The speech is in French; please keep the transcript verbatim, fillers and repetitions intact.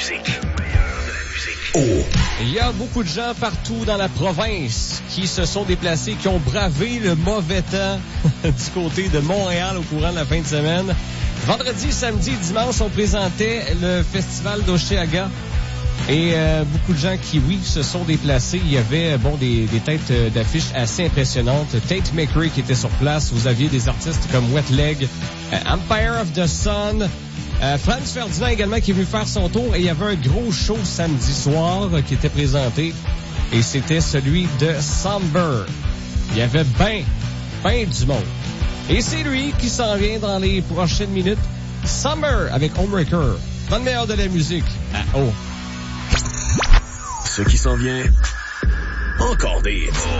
musique. Oh. Il y a beaucoup de gens partout dans la province qui se sont déplacés, qui ont bravé le mauvais temps du côté de Montréal au courant de la fin de semaine. Vendredi, samedi, dimanche, on présentait le festival d'Oshéaga. Et euh, beaucoup de gens qui, oui, se sont déplacés. Il y avait, bon, des, des têtes d'affiches assez impressionnantes. Tate McRae qui était sur place. Vous aviez des artistes comme Wet Leg, euh, Empire of the Sun, euh, Franz Ferdinand également qui est venu faire son tour. Et il y avait un gros show samedi soir euh, qui était présenté. Et c'était celui de Somber. Il y avait ben, ben du monde. Et c'est lui qui s'en vient dans les prochaines minutes. Summer avec Homewrecker. Dans le meilleur de la musique. À O. Ce qui s'en vient, encore des hits.